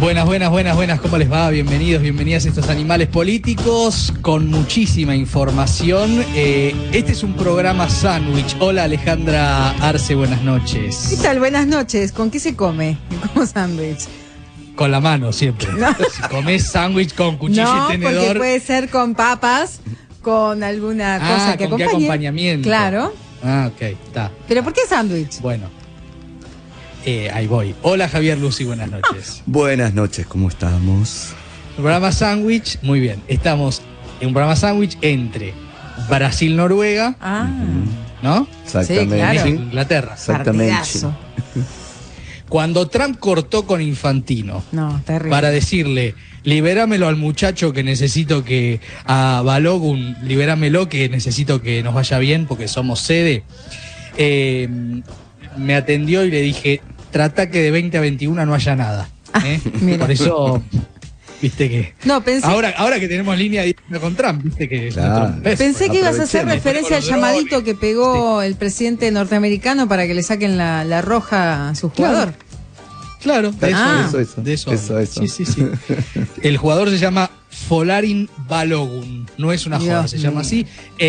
Buenas, ¿cómo les va? Bienvenidos, bienvenidas a estos Animales Políticos con muchísima información. Este es un programa sándwich. Hola Alejandra Arce, buenas noches. ¿Qué tal? Buenas noches. ¿Con qué se come? ¿Cómo sándwich? Con la mano siempre. No. Si comés sándwich con cuchillo y tenedor. No, porque puede ser con papas, con alguna cosa que ¿con acompañe. qué acompañamiento? Claro. Ok, está. ¿Pero por qué sándwich? Bueno. Ahí voy. Hola Javier Lucy, buenas noches. Buenas noches, ¿cómo estamos? El programa sándwich, muy bien. Estamos en un programa sándwich entre Brasil-Noruega, ¿no? Exactamente. Sí, claro. Inglaterra. Exactamente. Partidazo. Cuando Trump cortó con Infantino No, terrible. para decirle, liberámelo al muchacho que necesito que, a Balogun, liberámelo que necesito que nos vaya bien porque somos sede, me atendió y le dije, trata que de 20 a 21 no haya nada. Por eso, viste que... No, pensé... Ahora que tenemos línea directa con Trump, viste que... Claro. Pensé que ibas a hacer Aprovechemos. referencia al llamadito que pegó el presidente norteamericano para que le saquen la roja a su jugador. Claro, de eso. Eso. Sí. El jugador se llama Folarin Balogun, no es una joda, se llama así.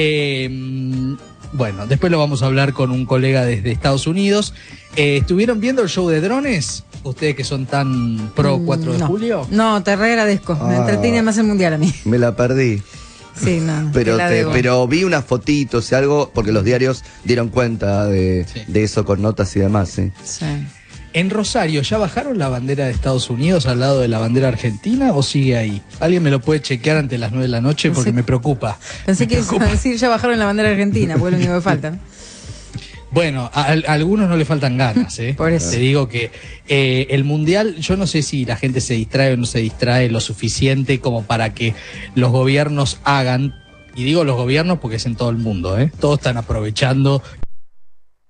Bueno, después lo vamos a hablar con un colega desde Estados Unidos. ¿Estuvieron viendo el show de drones? Ustedes que son tan pro 4 de julio. No, te re agradezco. Me entretiene más el mundial a mí. Me la perdí. Sí, no. Pero vi unas fotitos y algo, porque los diarios dieron cuenta de eso con notas y demás, ¿sí? Sí. ¿En Rosario ya bajaron la bandera de Estados Unidos al lado de la bandera argentina o sigue ahí? ¿Alguien me lo puede chequear antes de las 9 de la noche? Porque me preocupa. Pensé que iba a decir ya bajaron la bandera argentina, porque es lo único que falta, ¿no? Bueno, a algunos no le faltan ganas, ¿eh? Por eso. Te digo que el Mundial, yo no sé si la gente se distrae o no se distrae lo suficiente como para que los gobiernos hagan, y digo los gobiernos porque es en todo el mundo, ¿eh? Todos están aprovechando